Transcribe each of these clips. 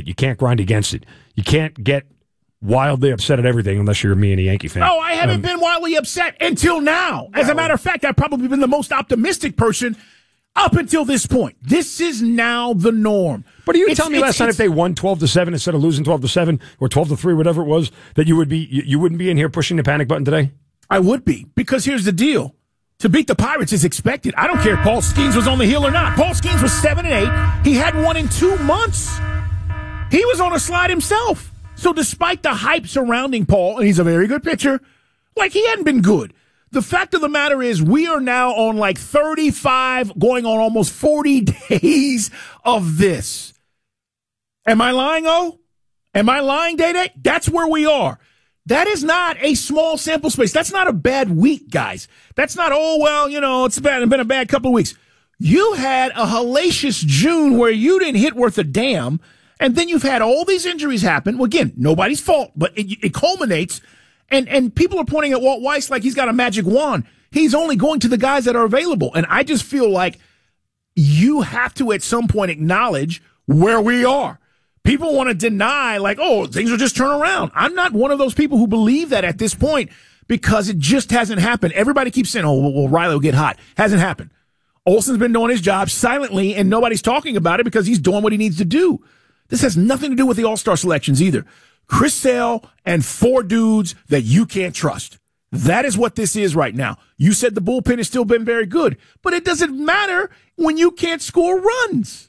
it. You can't grind against it. You can't get wildly upset at everything unless you're me and a Yankee fan. Oh, I haven't been wildly upset until now. As a matter of fact, I've probably been the most optimistic person up until this point. This is now the norm. But you telling me last night if they won 12-7 instead of losing 12-7 or 12-3, whatever it was, that you wouldn't be in here pushing the panic button today? I would be, because here's the deal. To beat the Pirates is expected. I don't care if Paul Skeens was on the hill or not. Paul Skeens was 7-8. He hadn't won in 2 months. He was on a slide himself. So despite the hype surrounding Paul, and he's a very good pitcher, like he hadn't been good. The fact of the matter is we are now on like 35, going on almost 40 days of this. Am I lying, O? Am I lying, Day-Day? That's where we are. That is not a small sample space. That's not a bad week, guys. That's not, it's been a bad couple of weeks. You had a hellacious June where you didn't hit worth a damn, and then you've had all these injuries happen. Well, again, nobody's fault, but it culminates, and people are pointing at Walt Weiss like he's got a magic wand. He's only going to the guys that are available, and I just feel like you have to at some point acknowledge where we are. People want to deny, like, things will just turn around. I'm not one of those people who believe that at this point because it just hasn't happened. Everybody keeps saying, Riley will get hot. Hasn't happened. Olsen's been doing his job silently, and nobody's talking about it because he's doing what he needs to do. This has nothing to do with the All-Star selections either. Chris Sale and 4 dudes that you can't trust. That is what this is right now. You said the bullpen has still been very good, but it doesn't matter when you can't score runs.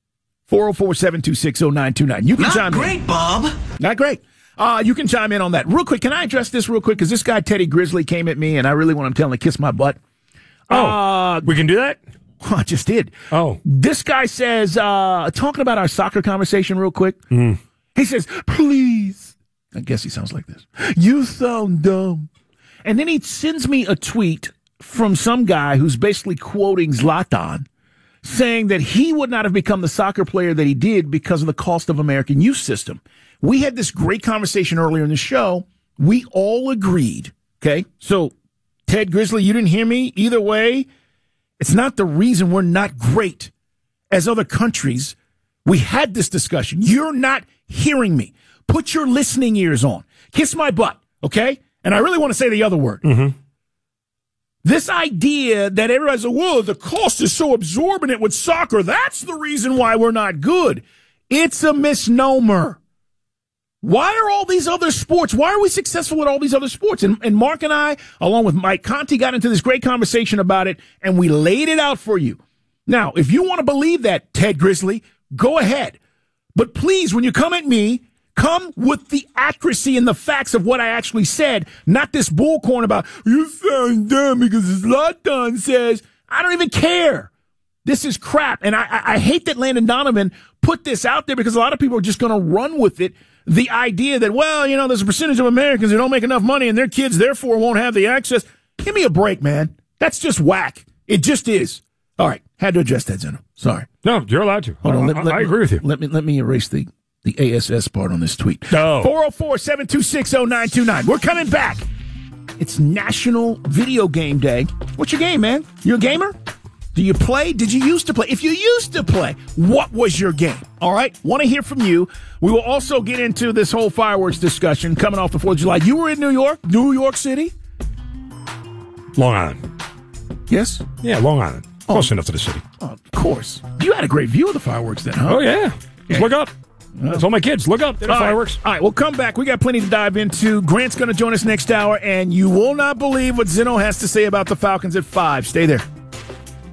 404-726-0929. You can chime in. Not great, Bob. Not great. You can chime in on that. Real quick, can I address this real quick? Because this guy, Teddy Grizzly, came at me, and I really want him to tell him to kiss my butt. We can do that? I just did. This guy says, talking about our soccer conversation real quick, he says, please. I guess he sounds like this. You sound dumb. And then he sends me a tweet from some guy who's basically quoting Zlatan, saying that he would not have become the soccer player that he did because of the cost of American youth system. We had this great conversation earlier in the show. We all agreed, okay? So, Ted Grizzly, you didn't hear me? Either way, it's not the reason we're not great as other countries. We had this discussion. You're not hearing me. Put your listening ears on. Kiss my butt, okay? And I really want to say the other word. Mm-hmm. This idea that everybody's like, the cost is so exorbitant with soccer, that's the reason why we're not good. It's a misnomer. Why are all these other sports, why are we successful at all these other sports? And Mark and I, along with Mike Conti, got into this great conversation about it, and we laid it out for you. Now, if you want to believe that, Ted Grizzly, go ahead. But please, when you come at me, come with the accuracy and the facts of what I actually said, not this bullcorn about, you sound dumb because Zlatan says. I don't even care. This is crap. And I hate that Landon Donovan put this out there because a lot of people are just going to run with it. The idea that, there's a percentage of Americans who don't make enough money and their kids therefore won't have the access. Give me a break, man. That's just whack. It just is. All right. Had to address that, Zeno. Sorry. No, you're allowed to. Hold on. I agree with you. Let me erase the ASS part on this tweet. No. 404-726-0929. We're coming back. It's National Video Game Day. What's your game, man? You a gamer? Do you play? Did you used to play? If you used to play, what was your game? All right? Want to hear from you. We will also get into this whole fireworks discussion coming off the 4th of July. You were in New York City? Long Island. Yes? Yeah, Long Island. Close enough to the city. Oh, of course. You had a great view of the fireworks then, huh? Oh, yeah. Just look up. I told my kids, look up. There's fireworks. All right, we'll come back. We got plenty to dive into. Grant's going to join us next hour, and you will not believe what Zeno has to say about the Falcons at 5. Stay there.